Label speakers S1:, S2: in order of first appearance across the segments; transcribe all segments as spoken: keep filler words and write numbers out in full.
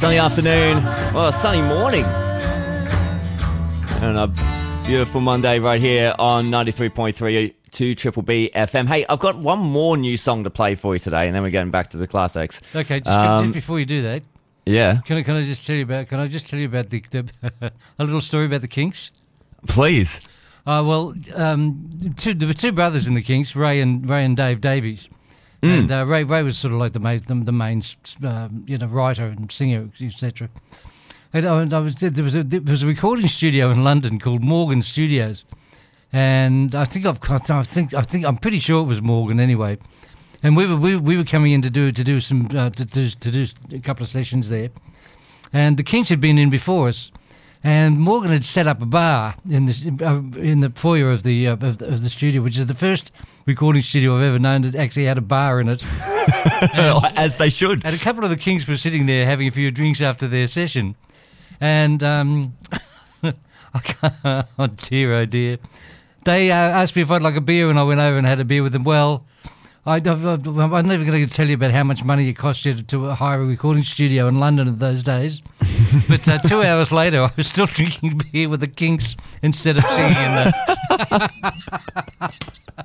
S1: Sunny afternoon, well, a sunny morning. And a beautiful Monday right here on ninety-three point three to Triple B F M. Hey, I've got one more new song to play for you today, and then we're getting back to the classics.
S2: Okay, just,
S1: Um,
S2: just before you do that,
S1: Yeah,
S2: can I can I just tell you about can I just tell you about the, the a little story about the Kinks?
S1: please.
S2: Uh, well, um, two, there were two brothers in the Kinks, Ray and Ray and Dave Davies,
S1: Mm.
S2: and uh, Ray Ray was sort of like the main the, the main um, you know writer and singer, et cetera. And I, I was there was a there was a recording studio in London called Morgan Studios, and I think I've I think I think I'm pretty sure it was Morgan anyway. And we were we, we were coming in to do to do some uh, to, to to do a couple of sessions there, and the Kinks had been in before us. And Morgan had set up a bar in this uh, in the foyer of the, uh, of the of the studio, which is the first recording studio I've ever known that actually had a bar in it. and,
S1: As they should.
S2: and a couple of the Kinks were sitting there having a few drinks after their session, and um, I can't, oh dear, oh dear, they uh, asked me if I'd like a beer, and I went over and had a beer with them. Well, I, I'm never going to tell you about how much money it cost you to, to hire a recording studio in London in those days. But uh, two hours later, I was still drinking beer with the Kinks instead of singing in the...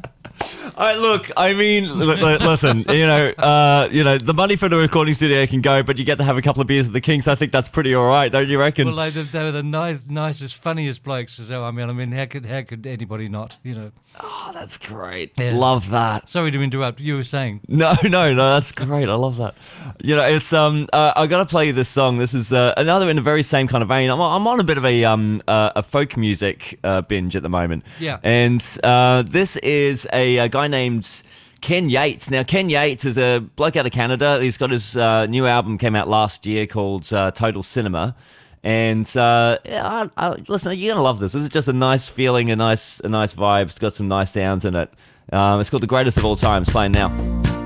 S1: I look, I mean, look, look, listen, you know, uh, you know, the money for the recording studio can go, but you get to have a couple of beers with the Kinks. I think that's pretty all right, don't you reckon?
S2: Well, like, they, they were the nice, nicest, funniest blokes. So I mean, I mean, how could how could anybody not? You know.
S1: Oh, that's great.
S2: Yeah.
S1: Love that.
S2: Sorry to interrupt. You were saying.
S1: No, no, no, that's great. I love that. You know, it's um, uh, I got to play you this song. This is uh, another in the very same kind of vein. I'm, I'm on a bit of a um, uh, a folk music uh, binge at the moment.
S2: Yeah.
S1: And uh, this is a, a guy named Ken Yates. Now, Ken Yates is a bloke out of Canada. He's got his uh, new album came out last year called uh, Total Cinema. And uh, yeah, I, I, listen, you're gonna love this. This is just a nice feeling, a nice, a nice vibe. It's got some nice sounds in it. Um, it's called The Greatest of All Time. It's playing now.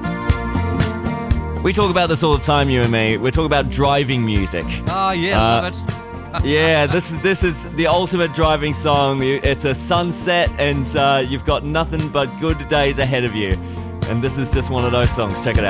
S1: We talk about this all the time, you and me. We're talking about driving music.
S2: Oh yeah,
S1: Uh,
S2: love it.
S1: Yeah, this is this is the ultimate driving song. You- It's a sunset, and uh, you've got nothing but good days ahead of you. And this is just one of those songs. Check it out.